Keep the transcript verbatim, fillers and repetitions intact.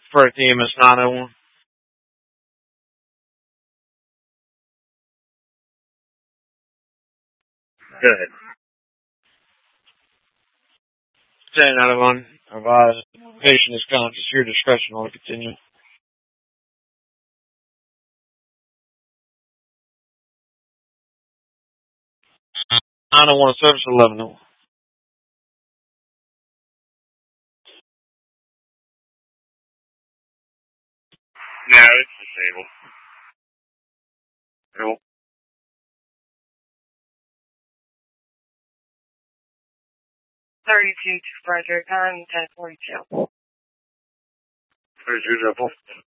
First team is nine oh one. Good. Ten nine oh one. Advised. Patient is conscious. Your discretion will continue. nine oh one service eleven oh one. No, it's disabled. Cool. thirty-two to Frederick. I'm ten forty-two. thirty-two, double.